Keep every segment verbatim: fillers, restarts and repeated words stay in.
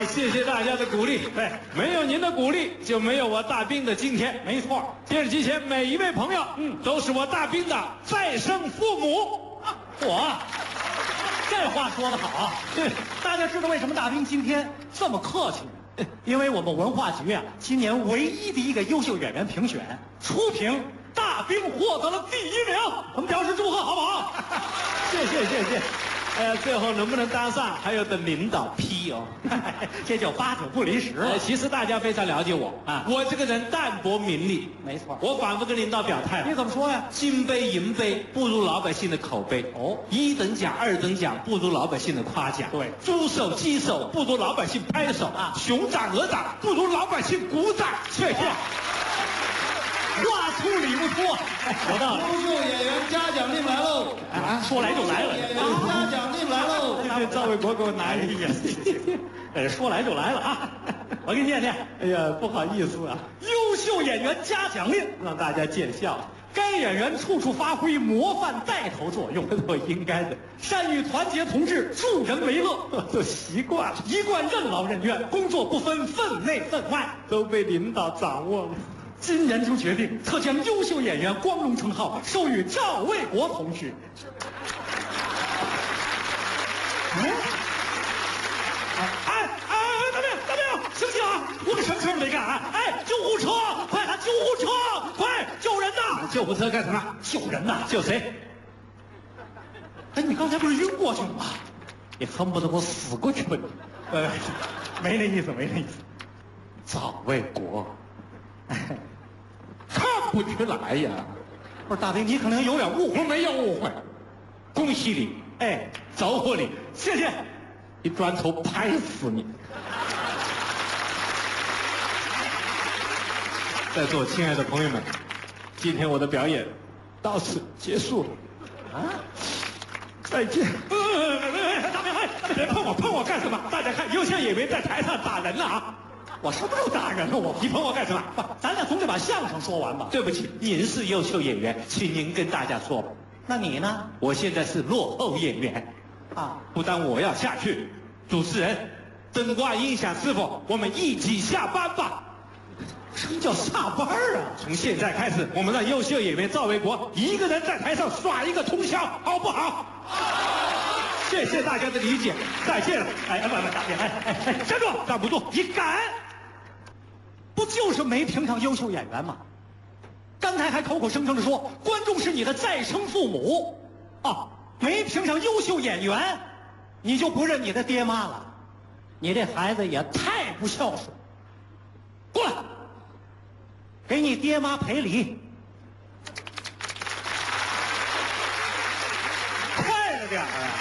谢谢大家的鼓励，对，没有您的鼓励，就没有我大兵的今天。 没错， 电视机前每一位朋友，嗯，都是我大兵的再生父母。 我，这话说得好啊！大家知道为什么大兵今天这么客气吗？因为我们文化局啊，今年唯一的一个优秀演员评选，初评大兵获得了第一名，我们表示祝贺，好不好？ 谢谢谢谢。哎呀，最后能不能当上，还要等领导批哦。 这叫八九不离十。 呃，其实大家非常了解我啊， 我这个人淡泊名利。 没错， 我反复跟领导表态了。 你怎么说呀？ 金杯银杯不如老百姓的口碑。 哦， 一等奖、二等奖不如老百姓的夸奖。 对， 猪手、鸡手不如老百姓拍手啊，熊掌、鹅掌不如老百姓鼓掌。谢谢。 话粗理不粗，有道理。 优秀演员嘉奖令来喽！ 啊，说来就来了。 演员嘉奖令来喽！ 这赵卫国给我拿一个。 呃，说来就来了啊！我给你念念。 哎呀，不好意思啊， 优秀演员嘉奖令， 让大家见笑。 该演员处处发挥模范带头作用， 我应该的。 善于团结同志，助人为乐， 都习惯了， 一贯任劳任怨，工作不分分内分外， 都被领导掌握了。 今年就决定特将优秀演员光荣称号授予赵卫国同志。哎，哎哎，大兵大兵，醒醒啊！我可什么事儿都没干啊！哎，救护车，快喊救护车，快救人呐！ 救护车干什么？ 救人呐！ 救谁？ 哎，你刚才不是晕过去了吗？ 你恨不得我死过去吧你？ 呃，没那意思，没那意思。 赵卫国。看不出来呀！ 不是大兵，你可能有点误会。 我没有误会，恭喜你， 哎， 祝贺你， 谢谢。 一砖头拍死你！在座亲爱的朋友们，今天我的表演到此结束了。啊，再见。 大兵，哎，别碰我，碰我干什么？ 大家看，优秀演员在台上打人了啊！ 我什么时候打人了？我你捧我干什么？ 咱俩总得把相声说完吧。 对不起，您是优秀演员，请您跟大家说吧。 那你呢？ 我现在是落后演员， 啊， 不但我要下去，主持人、灯光、音响师傅，我们一起下班吧。 什么叫下班啊？ 从现在开始，我们让优秀演员赵卫国一个人在台上耍一个通宵，好不好？谢谢大家的理解，再见了。 哎哎不不，大兵，哎哎哎，站住！ 站不住， 你敢？不就是没评上优秀演员吗？刚才还口口声声的说观众是你的再生父母，啊，没评上优秀演员，你就不认你的爹妈了？你这孩子也太不孝顺！过来，给你爹妈赔礼。快了点儿啊！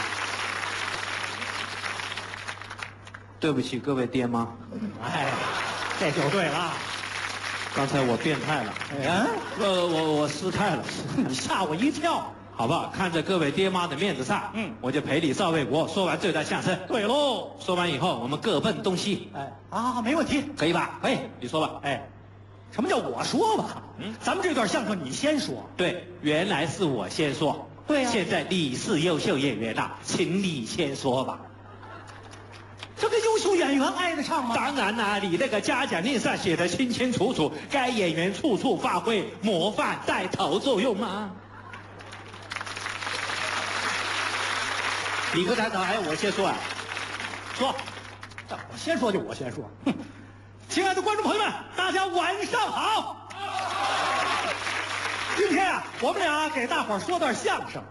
对不起各位爹妈， 哎，这就对了。 刚才我变态了， 啊， 呃，我我失态了， 吓我一跳。 好吧，看在各位爹妈的面子上， 嗯， 我就赔礼赵卫国。说完这段相声， 对喽。 说完以后，我们各奔东西。 哎，啊，没问题， 可以吧？ 可以， 你说吧。 哎，什么叫我说吧？ 嗯， 咱们这段相声你先说。 对，原来是我先说。 对呀、 现在你是优秀演员了，请你先说吧。 这个优秀演员挨得上吗？ 当然啦，你那个嘉奖令上写的清清楚楚，该演员处处发挥模范带头作用嘛。你不抬头，还要我先说啊？ 说，我先说就我先说。哼，亲爱的观众朋友们，大家晚上好。今天啊，我们俩给大伙儿说段相声。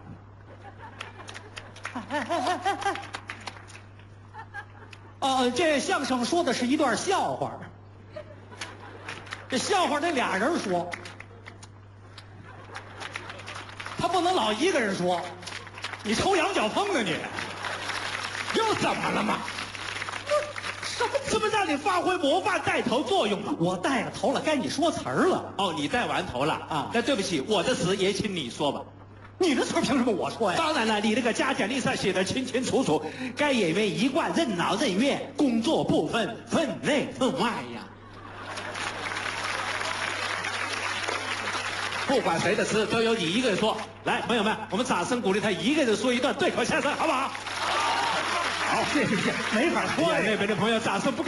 哦，这相声说的是一段笑话。这笑话得俩人说，他不能老一个人说。你抽羊角风呢你？ 又怎么了嘛？ 什么这不让你发挥模范带头作用吗？ 我带了头了，该你说词儿了。 哦，你带完头了啊？那对不起，我的词也请你说吧。 你的词儿凭什么我说呀？ 当然了，你那个嘉奖令上写的清清楚楚，该演员一贯任劳任怨，工作不分分内分外呀。不管谁的词，都由你一个人说。来，朋友们，我们掌声鼓励他一个人说一段对口相声，好不好？好。 好，谢谢谢谢，没法说呀。 那边的朋友掌声不够。